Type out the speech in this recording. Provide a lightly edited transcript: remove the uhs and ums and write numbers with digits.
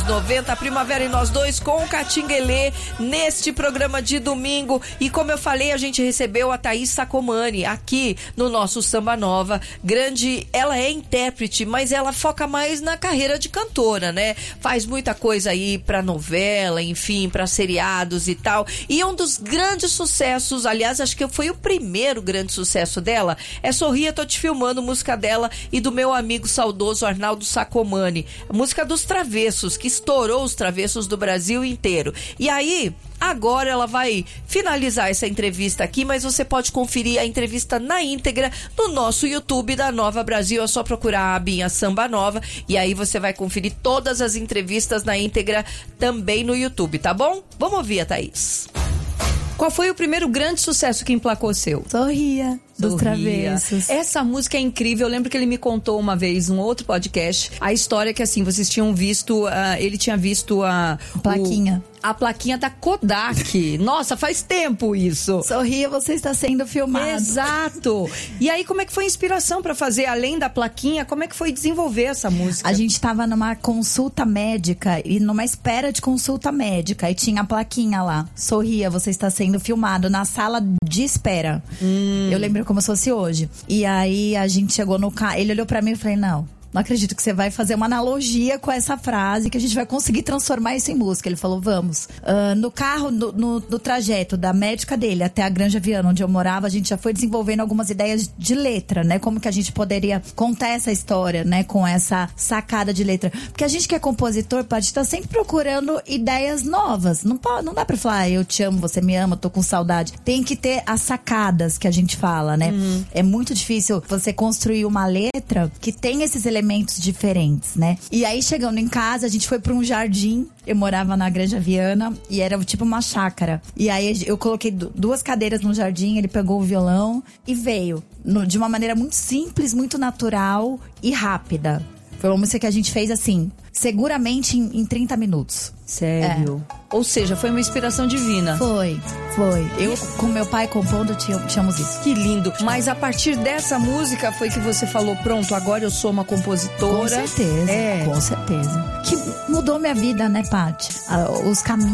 90, a Primavera em Nós Dois com o Catinguelê neste programa de domingo. E como eu falei, a gente recebeu a Thaís Sacomani aqui no nosso Samba Nova. Grande, ela é intérprete, mas ela foca mais na carreira de cantora, né? Faz muita coisa aí pra novela, enfim, pra seriados e tal. E um dos grandes sucessos, aliás, acho que foi o primeiro grande sucesso dela, é Sorria, Tô Te Filmando, música dela e do meu amigo saudoso Arnaldo Sacomani. A música dos Travessos, que estourou os Travessos do Brasil inteiro. E aí, agora ela vai finalizar essa entrevista aqui, mas você pode conferir a entrevista na íntegra no nosso YouTube da Nova Brasil. É só procurar a abinha Samba Nova e aí você vai conferir todas as entrevistas na íntegra também no YouTube, tá bom? Vamos ouvir a Thaís. Qual foi o primeiro grande sucesso que emplacou seu? Sorria, dos Travessos. Essa música é incrível. Eu lembro que ele me contou uma vez, num outro podcast, a história que, assim, vocês tinham visto, ele tinha visto a plaquinha. A plaquinha da Kodak. Nossa, faz tempo isso. Sorria, você está sendo filmado. Exato. E aí, como é que foi a inspiração para fazer, além da plaquinha, como é que foi desenvolver essa música? A gente estava numa consulta médica e numa espera de consulta médica e tinha a plaquinha lá. Sorria, você está sendo filmado na sala de espera. Eu lembro como se fosse hoje. E aí a gente chegou no carro, ele olhou pra mim e falei, não acredito que você vai fazer uma analogia com essa frase, que a gente vai conseguir transformar isso em música. Ele falou, vamos. No carro, no trajeto da médica dele até a Granja Viana, onde eu morava, a gente já foi desenvolvendo algumas ideias de letra, né? Como que a gente poderia contar essa história, né? Com essa sacada de letra. Porque a gente que é compositor, pode estar sempre procurando ideias novas. Não dá pra falar, eu te amo, você me ama, tô com saudade. Tem que ter as sacadas que a gente fala, né? É muito difícil você construir uma letra que tem esses elementos diferentes, né? E aí, chegando em casa, a gente foi pra um jardim. Eu morava na Granja Viana e era tipo uma chácara. E aí, eu coloquei 2 cadeiras no jardim, ele pegou o violão e veio. De uma maneira muito simples, muito natural e rápida. Foi uma música que a gente fez assim, seguramente em 30 minutos. Sério? Ou seja, foi uma inspiração divina. Foi. Eu, com meu pai compondo, tínhamos isso. Que lindo. Mas a partir dessa música foi que você falou, pronto, agora eu sou uma compositora. Com certeza. Que mudou minha vida, né, Paty? Os caminhos